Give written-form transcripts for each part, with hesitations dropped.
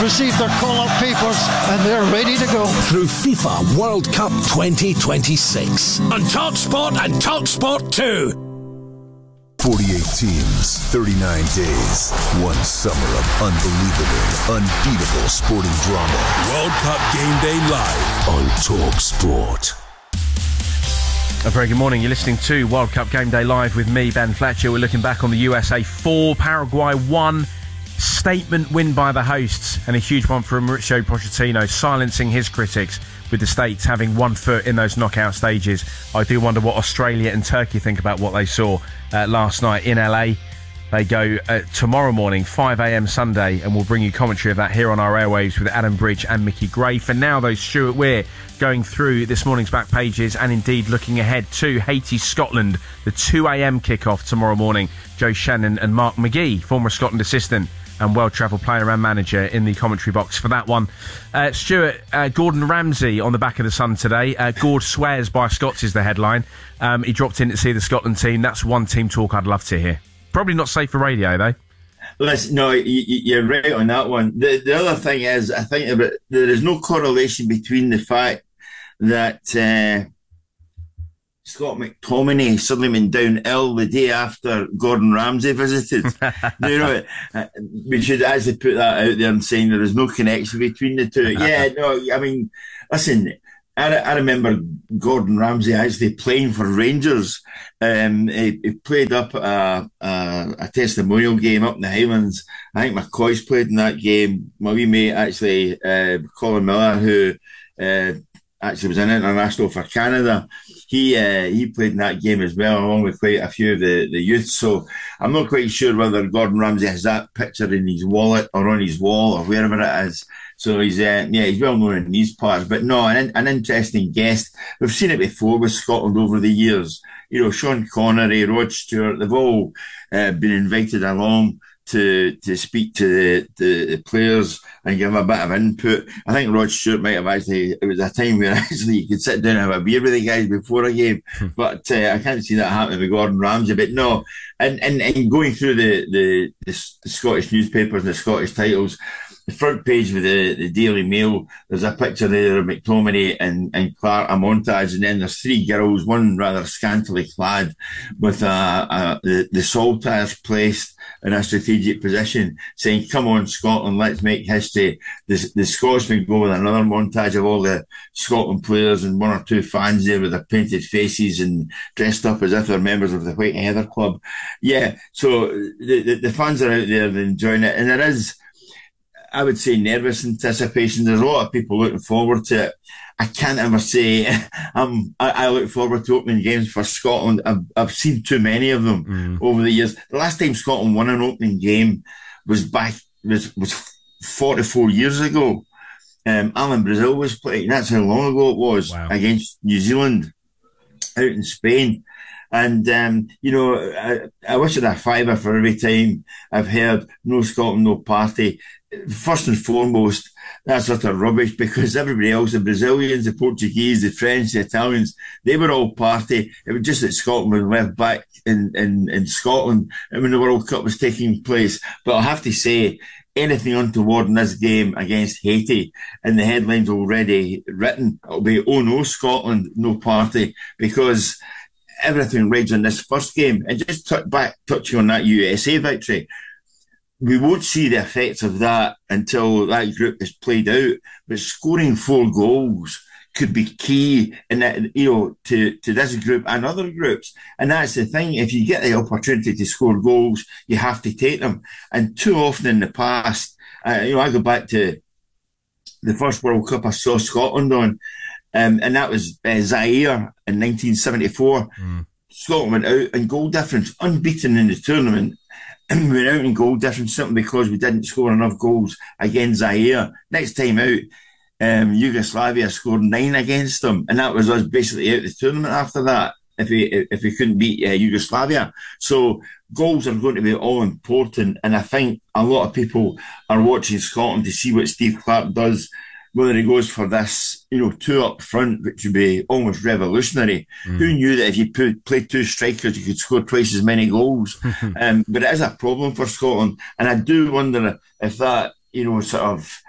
received their call-up papers and they're ready to go. Through FIFA World Cup 2026 on TalkSport and TalkSport 2. 48 teams, 39 days, one summer of unbelievable, unbeatable sporting drama. World Cup Game Day Live on TalkSport. A very good morning. You're listening to World Cup Game Day Live with me, Ben Fletcher. We're looking back on the USA 4, Paraguay 1. Statement win by the hosts, and a huge one from Mauricio Pochettino, silencing his critics with the States having 1 foot in those knockout stages. I do wonder what Australia and Turkey think about what they saw last night in LA. They go tomorrow morning, 5 a.m. Sunday, and we'll bring you commentary of that here on our airwaves with Adam Bridge and Mickey Gray. For now, though, Stuart Weir going through this morning's back pages and indeed looking ahead to Haiti-Scotland, the 2 a.m. kickoff tomorrow morning. Joe Shannon and Mark McGee, former Scotland assistant and world-travel player and manager, in the commentary box for that one. Stuart, Gordon Ramsay on the back of the Sun today. Gord swears by Scots is the headline. He dropped in to see the Scotland team. That's one team talk I'd love to hear. Probably not safe for radio, though. Listen, no, you're right on that one. The other thing is, I think there is no correlation between the fact that Scott McTominay suddenly went down ill the day after Gordon Ramsay visited. We should actually put that out there and saying there is no connection between the two. Yeah, no, I mean, listen, I remember Gordon Ramsay actually playing for Rangers. He played up a testimonial game up in the Highlands. I think McCoy's played in that game. My wee mate, actually, Colin Miller, who actually was an international for Canada, he played in that game as well, along with quite a few of the youths. So I'm not quite sure whether Gordon Ramsay has that picture in his wallet or on his wall or wherever it is. So he's well known in these parts. But no, an interesting guest. We've seen it before with Scotland over the years. You know, Sean Connery, Rod Stewart, they've all been invited along to speak to the players and give them a bit of input. I think Rod Stewart might have it was a time where actually you could sit down and have a beer with the guys before a game. But I can't see that happening with Gordon Ramsay. But no, and going through the Scottish newspapers and the Scottish titles, the front page of the Daily Mail, there's a picture there of McTominay and Clark, a montage, and then there's 3 girls, one rather scantily clad, with the saltires placed in a strategic position, saying, "Come on, Scotland, let's make history." The Scotsmen go with another montage of all the Scotland players and 1 or 2 fans there with their painted faces and dressed up as if they're members of the White Heather Club. Yeah, so the fans are out there enjoying it, and there is, I would say, nervous anticipation. There's a lot of people looking forward to it. I can't ever say I look forward to opening games for Scotland. I've seen too many of them over the years. The last time Scotland won an opening game was 44 years ago. Alan Brazil was playing. That's how long ago it was. Wow. Against New Zealand out in Spain. And, I wish I'd a fiver for every time I've heard no Scotland, no party. First and foremost, that's utter rubbish, because everybody else, the Brazilians, the Portuguese, the French, the Italians, they were all party. It was just that Scotland was left back in Scotland when the World Cup was taking place. But I'll have to say, anything untoward in this game against Haiti, and the headline's already written, it'll be, "Oh no, Scotland, no party," because everything rides on this first game. And just touching on that USA victory, we won't see the effects of that until that group is played out. But scoring 4 goals could be key in that, to this group and other groups. And that's the thing. If you get the opportunity to score goals, you have to take them. And too often in the past, I go back to the first World Cup I saw Scotland on, and that was Zaire in 1974. Scotland went out in goal difference, unbeaten in the tournament. And we went out in goal difference simply because we didn't score enough goals against Zaire. Next time out, Yugoslavia scored 9 against them, and that was us basically out the tournament after that, if we couldn't beat Yugoslavia. So goals are going to be all important, and I think a lot of people are watching Scotland to see what Steve Clarke does, whether he goes for this, 2 up front, which would be almost revolutionary. Who knew that if you played 2 strikers, you could score twice as many goals? But it is a problem for Scotland. And I do wonder if that, sort of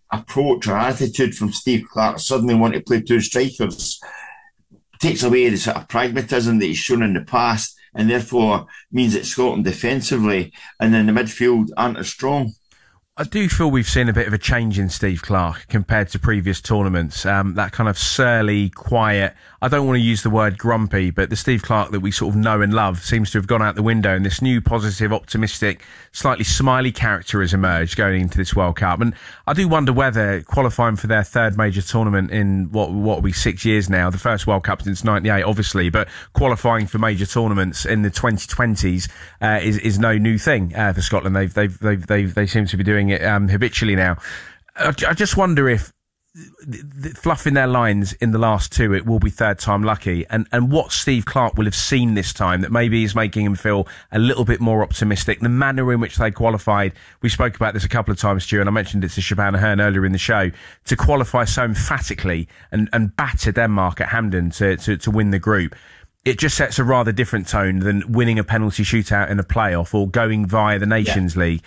approach or attitude from Steve Clarke, suddenly want to play two strikers, takes away the sort of pragmatism that he's shown in the past, and therefore means that Scotland defensively and in the midfield aren't as strong. I do feel we've seen a bit of a change in Steve Clarke compared to previous tournaments. That kind of surly, quiet, I don't want to use the word grumpy, but the Steve Clarke that we sort of know and love seems to have gone out the window, and this new positive, optimistic, slightly smiley character has emerged going into this World Cup. And I do wonder whether qualifying for their third major tournament in what will be 6 years now, the first World Cup since '98, obviously, but qualifying for major tournaments in the 2020s is no new thing for Scotland. They seem to be doing it habitually now. I just wonder if fluffing their lines in the last two, it will be third time lucky, and what Steve Clarke will have seen this time that maybe is making him feel a little bit more optimistic. The manner in which they qualified, we spoke about this a couple of times, Stu, and I mentioned it to Shabana Hearn earlier in the show, to qualify so emphatically and batter Denmark at Hampden to win the group. It just sets a rather different tone than winning a penalty shootout in a playoff or going via the Nations League.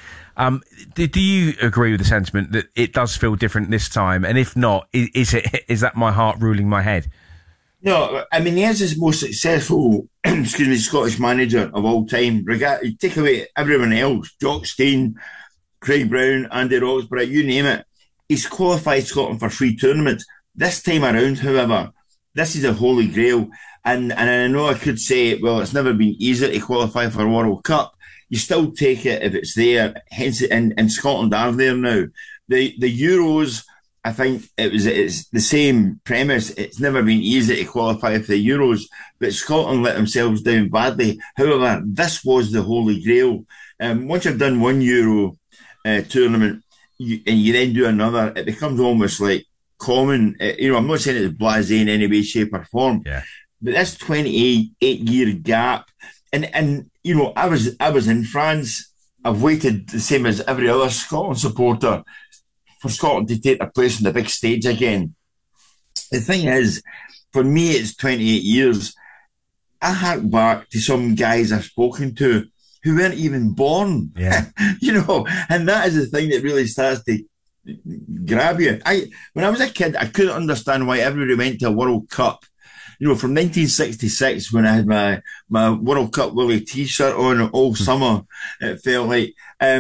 Do you agree with the sentiment that it does feel different this time? And if not, is that my heart ruling my head? No, I mean, he is the most successful Scottish manager of all time. You take away everyone else, Jock Stein, Craig Brown, Andy Roxburgh, you name it. He's qualified Scotland for 3 tournaments. This time around, however, this is a holy grail. And I know I could say, well, it's never been easy to qualify for a World Cup. You still take it if it's there. Hence, and Scotland are there now. The Euros, I think it's the same premise. It's never been easy to qualify for the Euros, but Scotland let themselves down badly. However, this was the holy grail. Once you've done one Euro tournament and you then do another, it becomes almost like common. I'm not saying it's blasé in any way, shape or form. Yeah. But this 28-year gap, and I was in France. I've waited the same as every other Scotland supporter for Scotland to take their place on the big stage again. The thing is, for me, it's 28 years. I hark back to some guys I've spoken to who weren't even born. Yeah. And that is the thing that really starts to grab you. When I was a kid, I couldn't understand why everybody went to a World Cup. From 1966, when I had my World Cup Willie T-shirt on all summer, it felt like,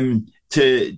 to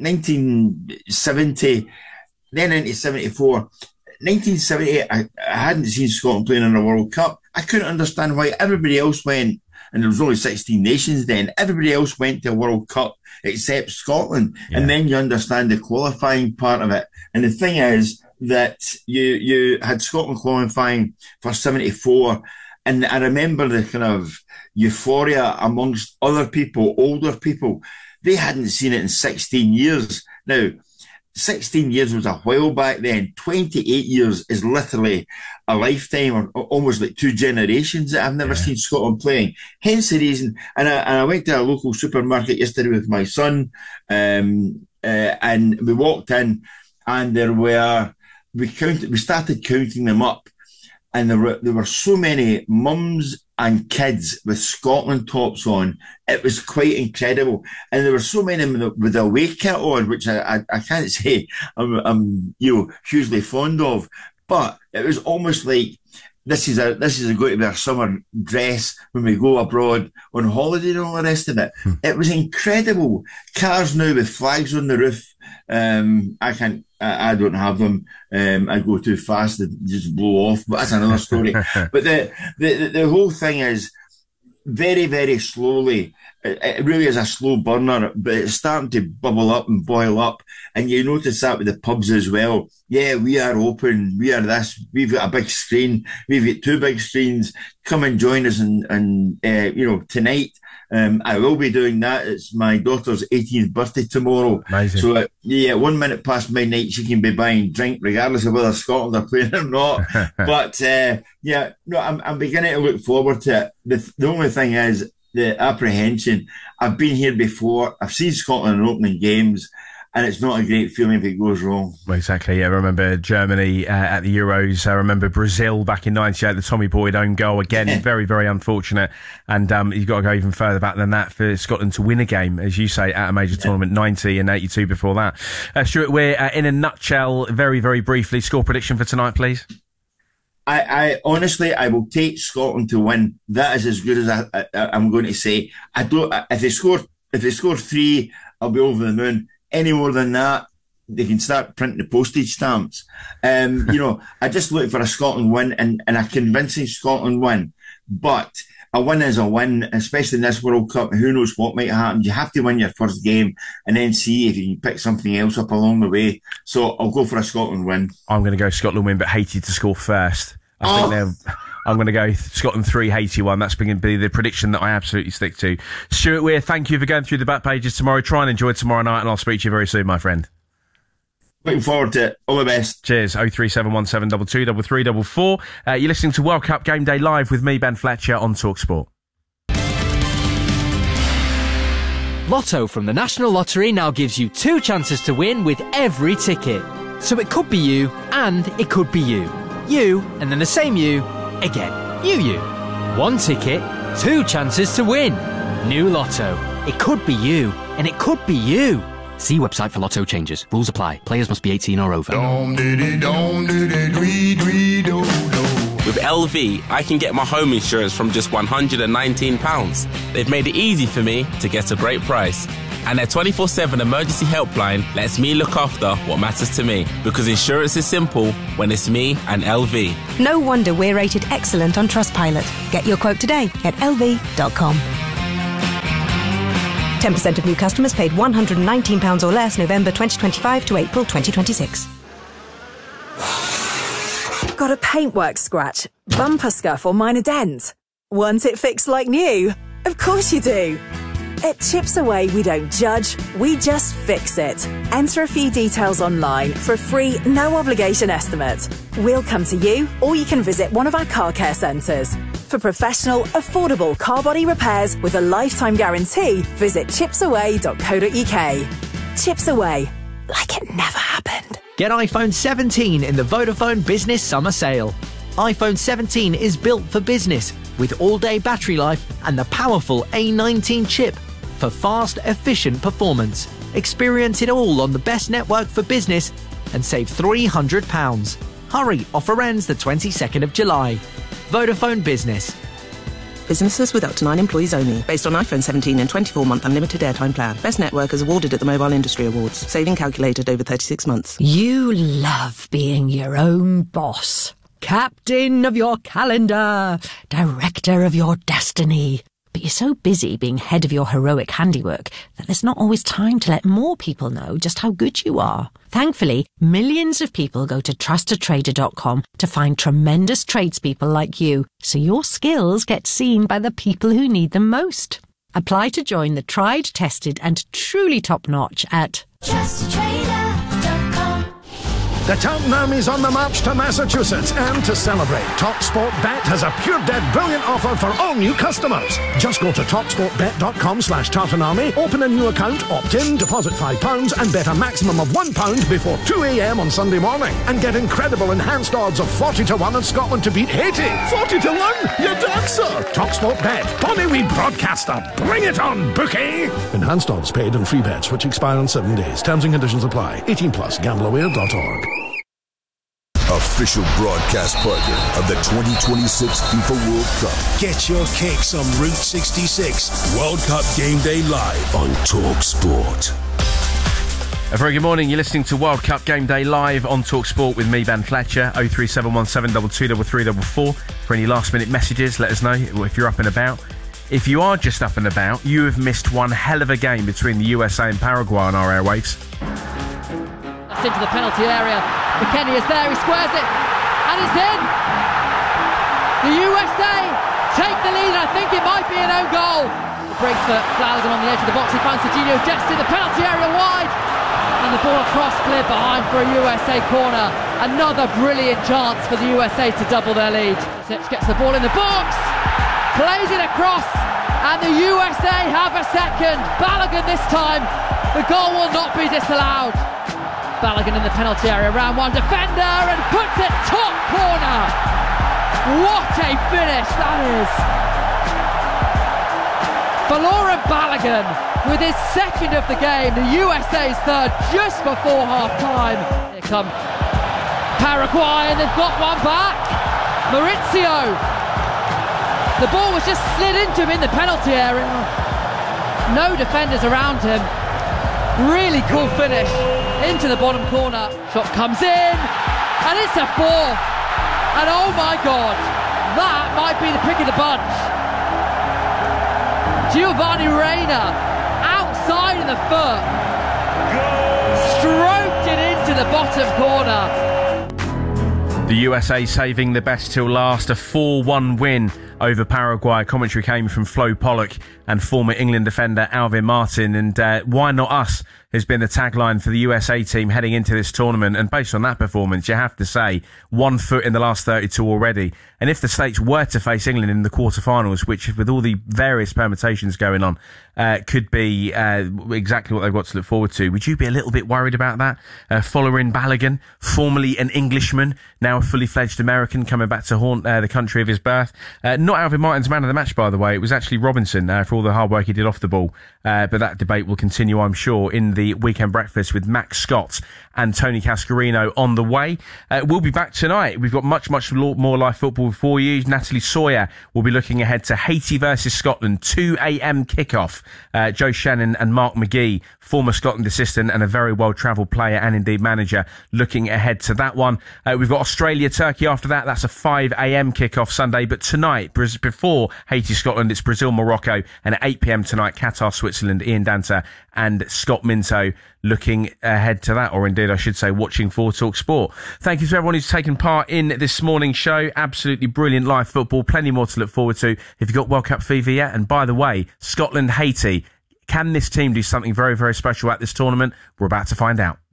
1970, then into 74. 1978, I hadn't seen Scotland playing in a World Cup. I couldn't understand why everybody else went, and there was only 16 nations then, everybody else went to a World Cup except Scotland. Yeah. And then you understand the qualifying part of it. And the thing is, that you had Scotland qualifying for 74, and I remember the kind of euphoria amongst other people, older people. They hadn't seen it in 16 years. Now, 16 years was a while back then. 28 years is literally a lifetime, or almost like 2 generations that I've never seen Scotland playing. Hence the reason, and I went to a local supermarket yesterday with my son, and we walked in, and there were, we started counting them up, and there were so many mums and kids with Scotland tops on. It was quite incredible, and there were so many with the away kit on, which I can't say I'm hugely fond of, but it was almost like this is going to be our summer dress when we go abroad on holiday and all the rest of it. It was incredible. Cars now with flags on the roof. I don't have them. I go too fast and just blow off, but that's another story. But the whole thing is very, very slowly. It really is a slow burner, but it's starting to bubble up and boil up. And you notice that with the pubs as well. Yeah, we are open. We are this. We've got a big screen. We've got 2 big screens. Come and join us and tonight. I will be doing that. It's my daughter's 18th birthday tomorrow. Amazing. So 1 minute past midnight, she can be buying drink regardless of whether Scotland are playing or not. But I'm beginning to look forward to it. The only thing is the apprehension. I've been here before. I've seen Scotland in opening games, and it's not a great feeling if it goes wrong. Exactly, yeah. I remember Germany at the Euros. I remember Brazil back in 98, the Tommy Boyd own goal. Again, very, very unfortunate. And you've got to go even further back than that for Scotland to win a game, as you say, at a major tournament, 90 and 82 before that. Stuart, we're in a nutshell, very, very briefly, score prediction for tonight, please. I honestly, I will take Scotland to win. That is as good as I'm going to say. I don't. If they score 3, I'll be over the moon. Any more than that, they can start printing the postage stamps. I just look for a Scotland win and a convincing Scotland win. But a win is a win, especially in this World Cup. Who knows what might happen? You have to win your first game and then see if you can pick something else up along the way. So I'll go for a Scotland win. I'm going to go Scotland win, but Haiti to score first. I'm going to go Scotland 3, Haiti 1. That's going to be the prediction that I absolutely stick to. Stuart Weir, thank you for going through the back pages tomorrow. Try and enjoy tomorrow night, and I'll speak to you very soon, my friend. Looking forward to it. All the best. Cheers. 03717 22 3344. You're listening to World Cup Game Day Live with me, Ben Fletcher, on TalkSport. Lotto from the National Lottery now gives you 2 chances to win with every ticket. So it could be you, and it could be you. You, and then the same you, again. You. 1 ticket, 2 chances to win. New Lotto. It could be you, and it could be you. See website for Lotto changes. Rules apply. Players must be 18 or over. With LV, I can get my home insurance from just £119. They've made it easy for me to get a great price. And their 24/7 emergency helpline lets me look after what matters to me. Because insurance is simple when it's me and LV. No wonder we're rated excellent on Trustpilot. Get your quote today at lv.com. 10% of new customers paid £119 or less November 2025 to April 2026. Got a paintwork scratch, bumper scuff or minor dent? Want it fixed like new? Of course you do. At Chips Away, we don't judge, we just fix it. Enter a few details online for a free, no-obligation estimate. We'll come to you, or you can visit one of our car care centres. For professional, affordable car body repairs with a lifetime guarantee, visit chipsaway.co.uk. Chips Away, like it never happened. Get iPhone 17 in the Vodafone Business Summer Sale. iPhone 17 is built for business with all-day battery life and the powerful A19 chip for fast, efficient performance. Experience it all on the best network for business and save £300. Hurry, offer ends the 22nd of July. Vodafone Business. Businesses with up to 9 employees only. Based on iPhone 17 and 24-month unlimited airtime plan. Best network is awarded at the Mobile Industry Awards. Saving calculated over 36 months. You love being your own boss. Captain of your calendar. Director of your destiny. But you're so busy being head of your heroic handiwork that there's not always time to let more people know just how good you are. Thankfully, millions of people go to trustatrader.com to find tremendous tradespeople like you, so your skills get seen by the people who need them most. Apply to join the tried, tested and truly top-notch at trustatrader.com. The Taunton Army's on the march to Massachusetts, and to celebrate, TalkSport Bet has a pure dead brilliant offer for all new customers. Just go to talksportbet.com/Tartan Army, open a new account, opt in, deposit £5 and bet a maximum of £1 before 2 a.m. on Sunday morning and get incredible enhanced odds of 40-1 on Scotland to beat Haiti. 40-1? You dancer! TalkSport Bet, Bonnie Wee broadcaster. Bring it on, bookie! Enhanced odds paid and free bets which expire in 7 days. Terms and conditions apply. 18+, gambleaware.org. Official broadcast partner of the 2026 FIFA World Cup. Get your kicks on Route 66. World Cup Game Day Live on TalkSport. A very good morning. You're listening to World Cup Game Day Live on TalkSport with me, Ben Fletcher. 03717 223344. For any last-minute messages, let us know if you're up and about. If you are just up and about, you have missed one hell of a game between the USA and Paraguay on our airwaves. Into the penalty area. McKennie is there, he squares it, and it's in! The USA take the lead, and I think it might be an own goal. The break for Flowers on the edge of the box, he finds Serginho Dest in the penalty area wide, and the ball across clear behind for a USA corner. Another brilliant chance for the USA to double their lead. Sips gets the ball in the box, plays it across, and the USA have a second. Balogun this time The goal will not be disallowed. Balogun in the penalty area, round one defender, and puts it top corner. What a finish that is. For Laurent Balogun, with his second of the game, the USA's third just before half-time. Here come Paraguay, and they've got one back. Maurizio. The ball was just slid into him in the penalty area. No defenders around him. Really cool finish into the bottom corner. Shot comes in, and it's a fourth. And oh my God, that might be the pick of the bunch. Giovanni Reina, outside of the foot, stroked it into the bottom corner. The USA saving the best till last, a 4-1 win over Paraguay. Commentary came from Flo Pollock and former England defender Alvin Martin. And why not us has been the tagline for the USA team heading into this tournament. And based on that performance, you have to say 1 foot in the last 32 already. And if the States were to face England in the quarterfinals, which with all the various permutations going on, could be exactly what they've got to look forward to, would you be a little bit worried about that? Following Balogun, formerly an Englishman, now a fully fledged American, coming back to haunt the country of his birth. Not Alvin Martin's man of the match, by the way. It was actually Robinson for all the hard work he did off the ball. But that debate will continue, I'm sure, in the Weekend Breakfast with Max Scott and Tony Cascarino on the way. We'll be back tonight. We've got much more live football for you. Natalie Sawyer will be looking ahead to Haiti versus Scotland, 2 a.m. kickoff. Joe Shannon and Mark McGee, former Scotland assistant and a very well-travelled player and indeed manager, looking ahead to that one. We've got Australia-Turkey after that. That's a 5 a.m. kickoff Sunday. But tonight, before Haiti-Scotland, it's Brazil-Morocco. And at 8 p.m. tonight, Qatar-Switzerland, Ian Danter and Scott Minto looking ahead to that, or indeed I should say watching for Talk Sport. Thank you to everyone who's taken part in this morning's show. Absolutely brilliant live football, plenty more to look forward to if you've got World Cup fever yet. And by the way, Scotland-Haiti, can this team do something very, very special at this tournament? We're about to find out.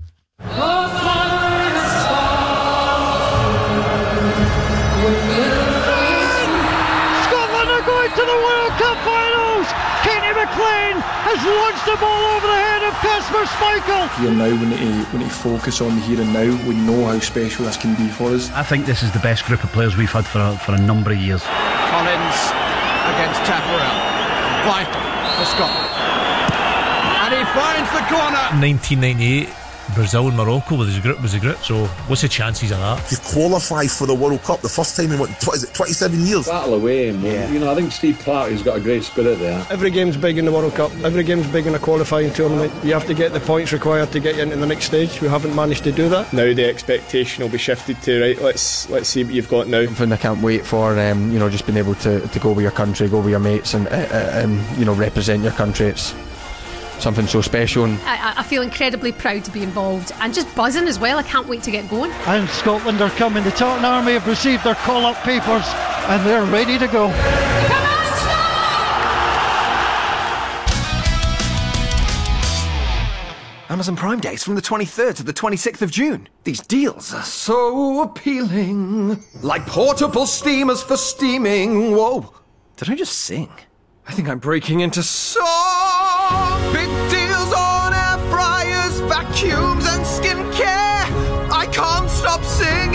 Scotland are going to the World Cup finals. Kenny McLean has launched the ball over the head of Kasper Schmeichel. Here now, we need to focus on the here and now. We know how special this can be for us. I think this is the best group of players we've had for a number of years. Collins against Taffarel. Vital for Scotland. And he finds the corner. 1998, Brazil and Morocco was a group, so what's the chances of that? To qualify for the World Cup the first time in 27 years? Battle away, you know, I think Steve Clarke's got a great spirit there. Every game's big in the World Cup, every game's big in a qualifying tournament. You have to get the points required to get you into the next stage. We haven't managed to do that. Now the expectation will be shifted to, right, let's see what you've got now. Something I can't wait for, just being able to go with your country, go with your mates and represent your country. It's something so special. I feel incredibly proud to be involved and just buzzing as well. I can't wait to get going. And Scotland are coming. The Tartan Army have received their call-up papers and they're ready to go. Come on, Amazon Prime Days from the 23rd to the 26th of June. These deals are so appealing. Like portable steamers for steaming. Whoa. Did I just sing? I think I'm breaking into song. Big deals on air fryers, vacuums and skincare. I can't stop singing.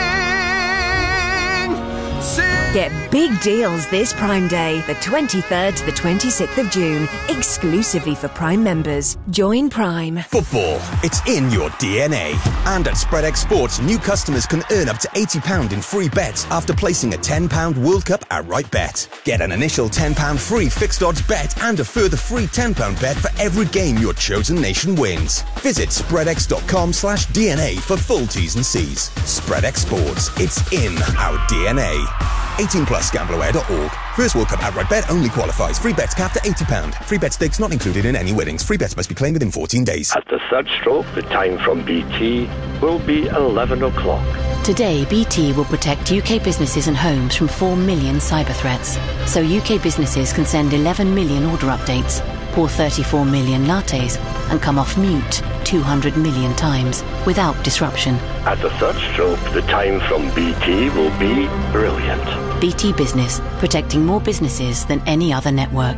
Get big deals this Prime Day, the 23rd to the 26th of June, exclusively for Prime members. Join Prime. Football, it's in your DNA. And at SpreadX Sports, new customers can earn up to £80 in free bets after placing a £10 World Cup outright bet. Get an initial £10 free fixed odds bet and a further free £10 bet for every game your chosen nation wins. Visit spreadx.com/DNA for full T's and C's. SpreadX Sports, it's in our DNA. 18 plus gambleaware.org. First World Cup outright bet only qualifies. Free bets capped at £80. Free bet stakes not included in any winnings. Free bets must be claimed within 14 days. At the third stroke, the time from BT will be 11 o'clock. Today, BT will protect UK businesses and homes from 4 million cyber threats. So UK businesses can send 11 million order updates, pour 34 million lattes, and come off mute 200 million times without disruption. At the third stroke, the time from BT will be brilliant. BT Business, protecting more businesses than any other network.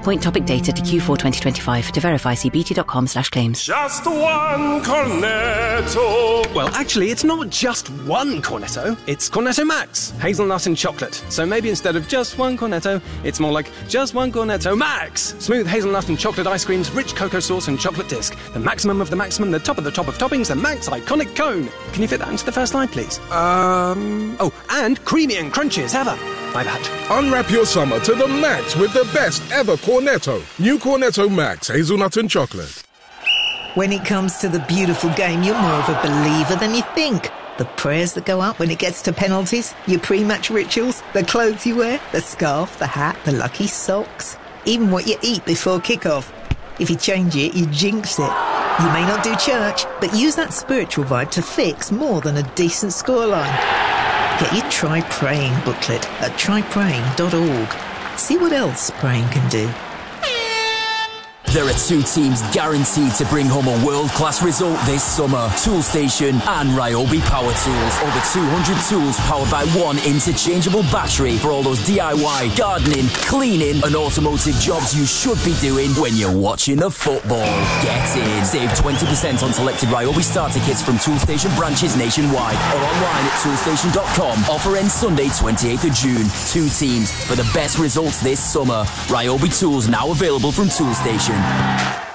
Point topic data to Q4 2025. To verify, see bt.com/claims. Just one Cornetto. Well, actually, it's not just one Cornetto. It's Cornetto Max, hazelnut and chocolate. So maybe instead of just one Cornetto, it's more like just one Cornetto Max. Smooth hazelnut and chocolate ice creams, rich cocoa sauce and chocolate disc. The maximum of the maximum, the top of toppings, the Max iconic cone. Can you fit that into the first slide, please? Oh, and creamy and crunchy as ever. My bad. Unwrap your summer to the max with the best ever Cornetto. New Cornetto Max, hazelnut and chocolate. When it comes to the beautiful game, you're more of a believer than you think. The prayers that go up when it gets to penalties, your pre-match rituals, the clothes you wear, the scarf, the hat, the lucky socks, even what you eat before kick-off. If you change it, you jinx it. You may not do church, but use that spiritual vibe to fix more than a decent scoreline. Get your Try Praying booklet at trypraying.org. See what else praying can do. There are two teams guaranteed to bring home a world-class result this summer. Toolstation and Ryobi Power Tools. Over 200 tools powered by one interchangeable battery for all those DIY, gardening, cleaning and automotive jobs you should be doing when you're watching the football. Get in. Save 20% on selected Ryobi starter kits from Toolstation branches nationwide or online at toolstation.com. Offer ends Sunday 28th of June. Two teams for the best results this summer. Ryobi Tools now available from Toolstation.